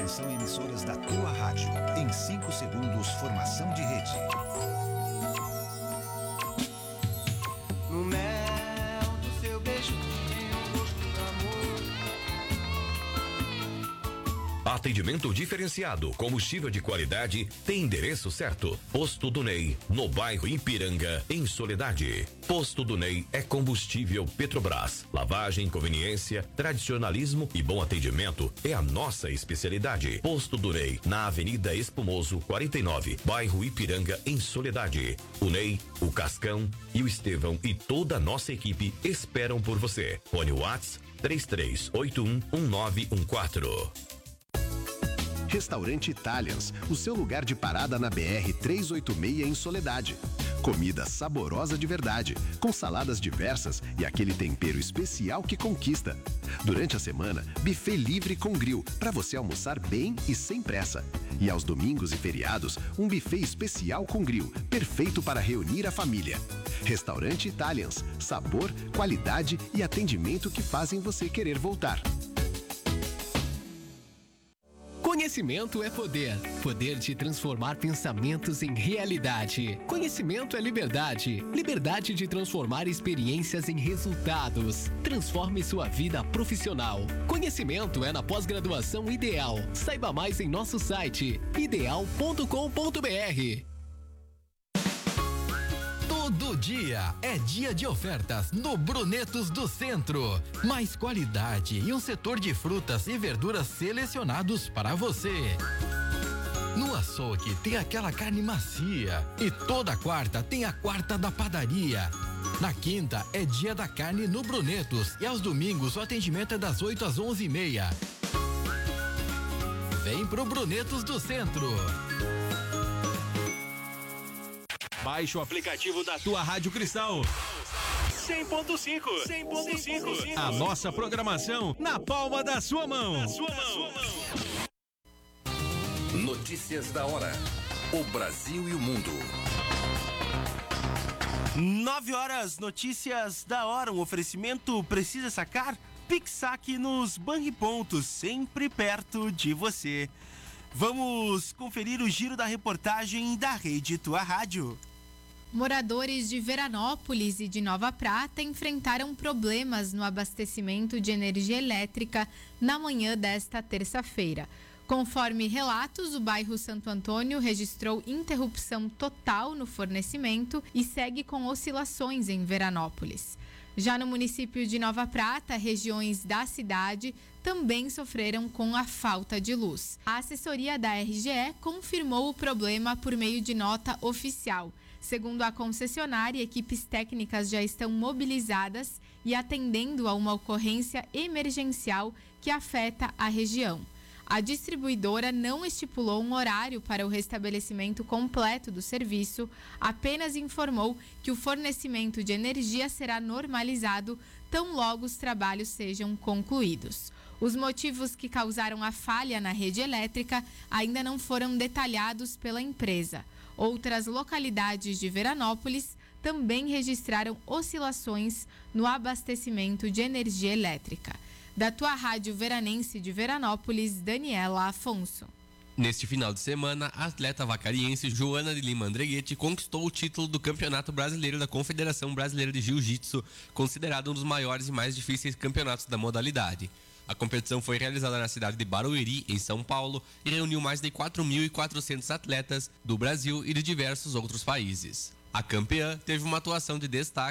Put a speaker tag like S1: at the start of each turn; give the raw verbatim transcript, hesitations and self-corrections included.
S1: Atenção, emissoras da tua rádio. Em cinco segundos, formação de rede.
S2: No mel do seu beijo tem um gosto do amor.
S3: Atendimento diferenciado, combustível de qualidade, tem endereço certo. Posto do Ney, no bairro Ipiranga, em Soledade. Posto do Ney é combustível Petrobras. Lavagem, conveniência, tradicionalismo e bom atendimento é a nossa especialidade. Posto do Ney, na Avenida Espumoso, quarenta e nove, bairro Ipiranga, em Soledade. O Ney, o Cascão e o Estevão e toda a nossa equipe esperam por você. Fone Whats três três oito um um nove um quatro.
S4: Restaurante Italians, o seu lugar de parada na B R trezentos e oitenta e seis em Soledade. Comida saborosa de verdade, com saladas diversas e aquele tempero especial que conquista. Durante a semana, buffet livre com grill, para você almoçar bem e sem pressa. E aos domingos e feriados, um buffet especial com grill, perfeito para reunir a família. Restaurante Italians, sabor, qualidade e atendimento que fazem você querer voltar.
S5: Conhecimento é poder. Poder de transformar pensamentos em realidade. Conhecimento é liberdade. Liberdade de transformar experiências em resultados. Transforme sua vida profissional. Conhecimento é na pós-graduação Ideal. Saiba mais em nosso site ideal ponto com ponto br.
S6: Todo dia é dia de ofertas no Brunetos do Centro. Mais qualidade e um setor de frutas e verduras selecionados para você. No açougue tem aquela carne macia e toda quarta tem a quarta da padaria. Na quinta é dia da carne no Brunetos e aos domingos o atendimento é das oito às onze e meia. Vem pro Brunetos do Centro.
S7: Baixe o aplicativo da tua Rádio Cristal. cem ponto cinco. cem ponto cinco. A nossa programação na palma da sua mão. Na sua mão.
S3: Notícias da hora. O Brasil e o mundo.
S8: Nove horas, notícias da hora. Um oferecimento precisa sacar? Pixac nos Banripontos, sempre perto de você. Vamos conferir o giro da reportagem da Rede Tua Rádio.
S9: Moradores de Veranópolis e de Nova Prata enfrentaram problemas no abastecimento de energia elétrica na manhã desta terça-feira. Conforme relatos, o bairro Santo Antônio registrou interrupção total no fornecimento e segue com oscilações em Veranópolis. Já no município de Nova Prata, regiões da cidade também sofreram com a falta de luz. A assessoria da R G E confirmou o problema por meio de nota oficial. Segundo a concessionária, equipes técnicas já estão mobilizadas e atendendo a uma ocorrência emergencial que afeta a região. A distribuidora não estipulou um horário para o restabelecimento completo do serviço, apenas informou que o fornecimento de energia será normalizado tão logo os trabalhos sejam concluídos. Os motivos que causaram a falha na rede elétrica ainda não foram detalhados pela empresa. Outras localidades de Veranópolis também registraram oscilações no abastecimento de energia elétrica. Da tua rádio veranense de Veranópolis, Daniela Afonso.
S10: Neste final de semana, a atleta vacariense Joana de Lima Andreguete conquistou o título do Campeonato Brasileiro da Confederação Brasileira de Jiu-Jitsu, considerado um dos maiores e mais difíceis campeonatos da modalidade. A competição foi realizada na cidade de Barueri, em São Paulo, e reuniu mais de quatro mil e quatrocentos atletas do Brasil e de diversos outros países. A campeã teve uma atuação de destaque